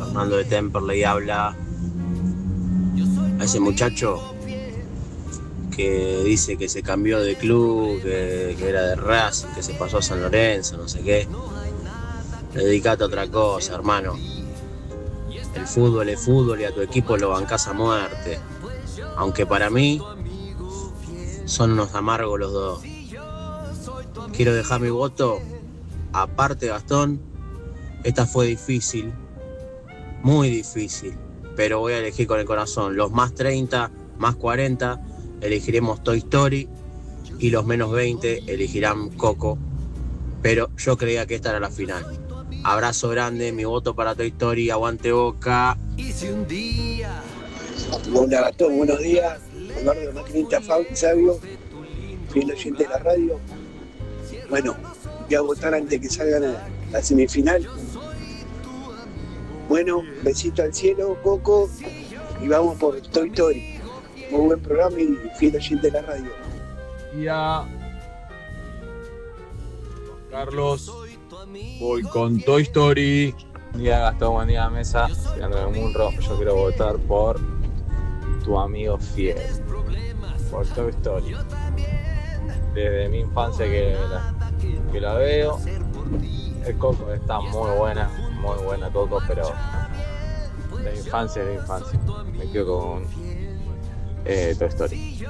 Fernando de Temperley habla. A ese muchacho que dice que se cambió de club, que era de Racing, que se pasó a San Lorenzo, no sé qué. Dedicate a otra cosa, hermano. El fútbol es fútbol y a tu equipo lo bancás a muerte. Aunque para mí son unos amargos los dos. Quiero dejar mi voto. Aparte, Gastón, esta fue difícil, muy difícil, pero voy a elegir con el corazón. Los más 30, más 40, elegiremos Toy Story y los menos 20 elegirán Coco, pero yo creía que esta era la final. Abrazo grande, mi voto para Toy Story, aguante Boca. Hola Gastón, buenos días. Eduardo Maquinita Sabio, fiel oyente de la radio. Bueno, voy a votar antes que salgan a la semifinal. Bueno, besito al cielo, Coco, y vamos por Toy Story. Muy buen programa y fiel oyente de la radio. Día. Carlos, voy con Toy Story. Buen día Gastón, buen día Mesa. Soy Andrés Munro. Yo quiero votar por tu amigo fiel, por Toy Story. Desde mi infancia que la veo. El Coco está muy buena Coco, pero de infancia. Me quedo con Toy Story.